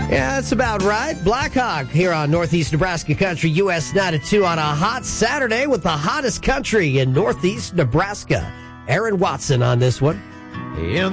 Yeah, that's about right. Blackhawk here on Northeast Nebraska Country, US 92 on a hot Saturday with the hottest country in Northeast Nebraska. Aaron Watson on this one. In